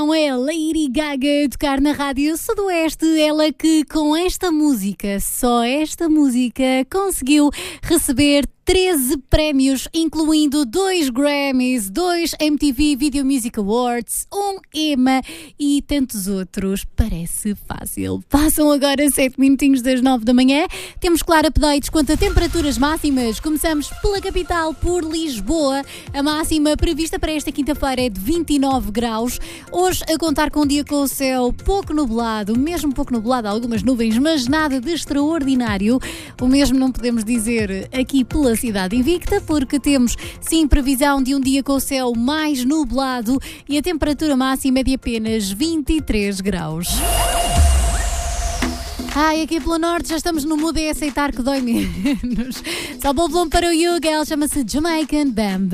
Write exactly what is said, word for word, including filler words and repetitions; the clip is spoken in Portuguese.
Não é a Lady Gaga a tocar na Rádio Sudoeste, ela que com esta música, só esta música, conseguiu receber treze prémios, incluindo dois Grammys, dois M T V Video Music Awards, um EMA e tantos outros. Parece fácil. Passam agora sete minutinhos das nove da manhã. Temos, claro, updates quanto a temperaturas máximas. Começamos pela capital, por Lisboa. A máxima prevista para esta quinta-feira é de vinte e nove graus. Hoje, a contar com um dia com o céu pouco nublado, mesmo pouco nublado, algumas nuvens, mas nada de extraordinário. O mesmo não podemos dizer aqui pela cidade invicta, porque temos sim previsão de um dia com o céu mais nublado e a temperatura máxima é de apenas vinte e três graus. Ai, aqui pelo norte já estamos no mood de aceitar que dói menos. Só bom para o Yuga, ela chama-se Jamaican Bam.